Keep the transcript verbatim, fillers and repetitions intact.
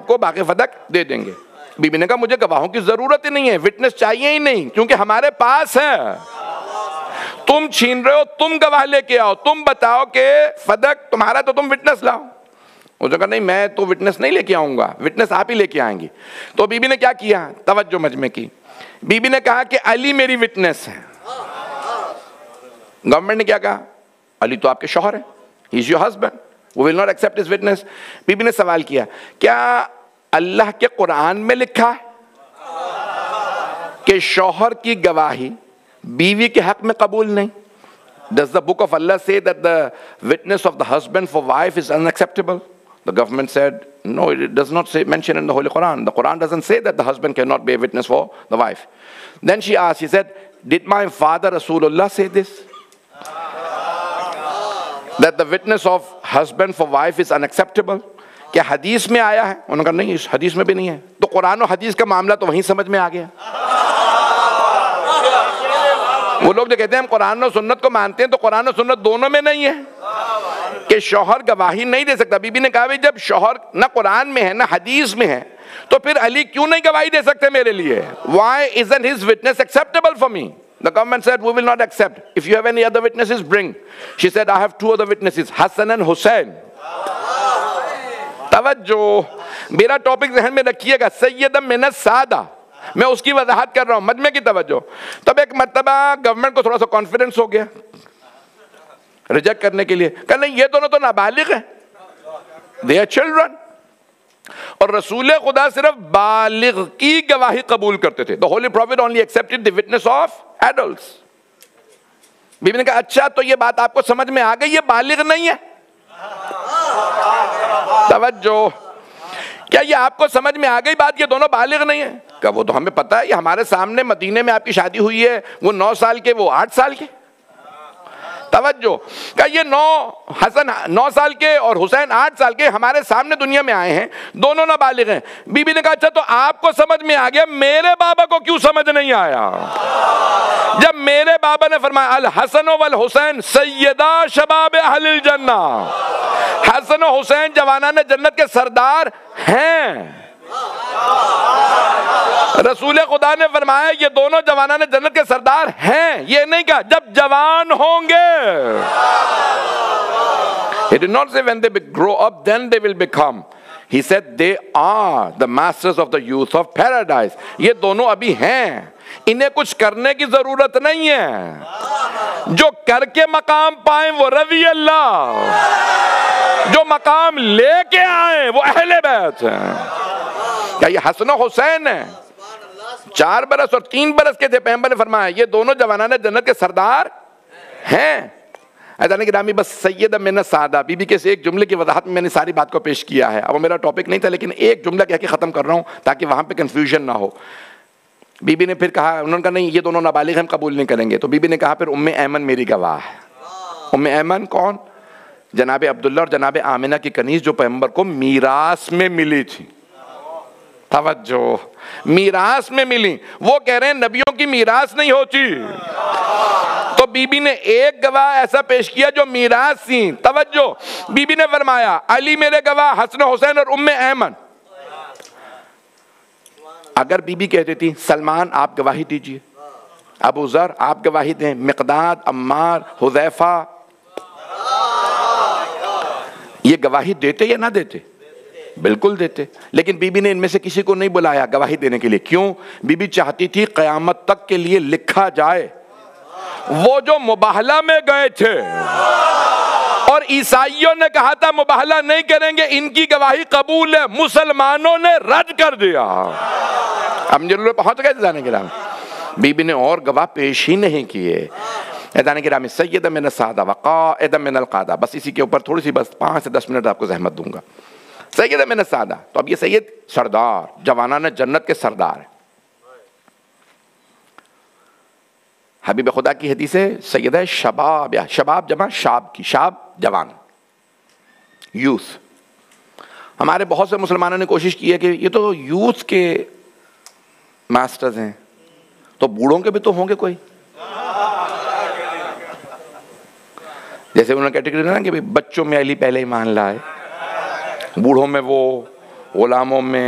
کو باغ فدق دے دیں گے۔ بی بی نے کہا مجھے گواہوں کی ضرورت ہی نہیں ہے، وٹنس چاہیے ہی نہیں، کیونکہ ہمارے پاس ہے۔ تم چھین رہے ہو، تم گواہ لے کے آؤ، تم بتاؤ کہ فدق تمہارا تو تم وٹنس لاؤ۔ اس نے کہا نہیں میں تو وٹنس نہیں لے کے آؤں گا، وٹنس آپ ہی لے کے آئیں گی۔ تو بی بی نے کیا کیا؟ توجہ مجمع کی، بی بی نے کہا کہ علی میری وٹنس ہے۔ گورنمنٹ نے کیا کہا؟ علی تو آپ کے شوہر ہیں، ہی is your husband, we will not accept his witness. Be be نے سوال کیا کیا اللہ کے قرآن میں لکھا ہے کہ شوہر کی گواہی بیوی کے حق میں قبول نہیں؟ Does the book of Allah say that the witness of the husband for wife is unacceptable? The government said, no, it does not say, mention in the Holy Quran. The Quran doesn't say that the husband cannot be a witness for the wife. Then she asked, she said, did my father Rasulullah say this? That the witness of husband for wife is unacceptable? کیا حدیث میں آیا ہے؟ انہوں نے کہا نہیں، اس حدیث میں بھی نہیں ہے۔ تو قرآن و حدیث کا معاملہ تو وہیں سمجھ میں آ گیا۔ وہ لوگ جو کہتے ہیں ہم قرآن و سنت کو مانتے ہیں، تو قرآن و سنت دونوں میں نہیں ہے کہ شوہر گواہی نہیں دے سکتا۔ بی بی نے کہا بھائی جب شوہر نہ قرآن میں ہے نہ حدیث میں ہے تو پھر علی کیوں نہیں گواہی دے سکتے میرے لیے؟ Why isn't his witness acceptable for me? The government said we will not accept. If you have any other witnesses, bring. She said I have two other witnesses, Hassan and Hussein. توجہ، میرا topic ذہن میں رکھیے گا، سیدہ من السادہ، میں اس کی وضاحت کر رہا ہوں، مجمع کی توجہ۔ تب ایک مرتبہ گورنمنٹ کو تھوڑا سا کانفیڈنس ہو گیا ریجیکٹ کرنے کے لیے، کہ نہیں یہ دونوں تو نابالغ ہیں، they are children، اور رسول خدا صرف بالغ کی گواہی قبول کرتے تھے۔ The Holy Prophet only accepted the witness of adults۔ Be be نے کہا اچھا تو یہ بات آپ کو سمجھ میں آ گئی، یہ بالغ نہیں ہے؟ توجہ، کیا یہ آپ کو سمجھ میں آ گئی بات، یہ دونوں بالغ نہیں ہیں؟ کہ وہ تو ہمیں پتہ ہے، یہ ہمارے سامنے مدینے میں آپ کی شادی ہوئی ہے، وہ نو سال کے، وہ آٹھ سال کے۔ توجہ، کہ یہ نو حسن نو سال کے اور حسین آٹھ سال کے ہمارے سامنے دنیا میں آئے ہیں، دونوں نابالغ ہیں۔ بی بی نے کہا اچھا تو آپ کو سمجھ میں آ گیا، میرے بابا کو کیوں سمجھ نہیں آیا؟ جب میرے بابا نے فرمایا الحسن والحسین سیدہ شباب اہل الجنہ، حسن و حسین جوانان جنت کے سردار ہیں۔ رسول خدا نے فرمایا یہ دونوں جوانان جنت کے سردار ہیں، یہ نہیں کہا جب جوان ہوں گے۔ He did not say when they grow up then they will become. He said they are the masters of the youth of paradise. یہ دونوں ابھی ہیں، انہیں کچھ کرنے کی ضرورت نہیں ہے۔ جو کر کے مقام پائیں وہ رضی اللہ، جو مقام لے کے آئیں وہ اہل بیت ہیں۔ کیا یہ حسن و حسین ہیں؟ چار برس اور تین برس کے تھے، پیغمبر نے فرمایا یہ دونوں جوانان جنت کے سردار ہیں۔ عزیزان گرامی، بس سیدہ من السادہ بی بی کے سے ایک جملے کی وضاحت میں میں نے ساری بات کو پیش کیا ہے۔ اب وہ میرا ٹاپک نہیں تھا لیکن ایک جملہ کہہ کے ختم کر رہا ہوں تاکہ وہاں پہ کنفیوژن نہ ہو۔ بی بی نے پھر کہا، انہوں نے کہا نہیں یہ دونوں نابالغ ہم قبول نہیں کریں گے۔ تو بی بی نے کہا پھر ام ایمن میری گواہ ہے۔ ام ایمن کون؟ جناب عبداللہ اور جناب آمنہ کی کنیز جو پیغمبر کو میراث میں ملی تھی۔ توجہ، میراث میں ملی، وہ کہہ رہے ہیں نبیوں کی میراث نہیں ہوتی۔ تو بی بی نے ایک گواہ ایسا پیش کیا جو میراث تھی۔ توجہ، بی بی نے فرمایا علی میرے گواہ، حسن حسین اور ام ایمن۔ اگر بی بی کہتی تھی سلمان آپ گواہی دیجئے، ابو ذر آپ گواہی دیں، مقداد، عمار، حذیفہ، یہ گواہی دیتے یا نہ دیتے؟ بالکل دیتے، لیکن بی بی نے ان میں سے کسی کو نہیں بلایا گواہی دینے کے لیے۔ کیوں؟ بی بی چاہتی تھی قیامت تک کے لیے لکھا جائے وہ جو مباہلہ میں گئے تھے اور عیسائیوں نے کہا تھا مباہلہ نہیں کریں گے، ان کی گواہی قبول ہے، مسلمانوں نے رد کر دیا۔ اب مجھے پہنچ گئے جانے کے نام، بی بی نے اور گواہ پیش ہی نہیں کیے۔ اذان گرامی، سیدہ من السادہ وقائد من القادہ، بس اسی کے اوپر تھوڑی سی بس پانچ سے دس منٹ آپ کو زحمت دوں گا۔ سیدہ من السادہ، تو اب یہ سید سردار، جوانان جنت کے سردار ہیں۔ حبیب خدا کی حدیث ہے سیدہ شباب، یا شباب جمع شاب کی، شاب جوان، یوث۔ ہمارے بہت سے مسلمانوں نے کوشش کی ہے کہ یہ تو یوث کے ماسٹرز ہیں، تو بوڑھوں کے بھی تو ہوں گے کوئی، جیسے انہوں نے کیٹیگری نا کہ بچوں میں علی پہلے ایمان لائے، بوڑھوں میں وہ غلاموں میں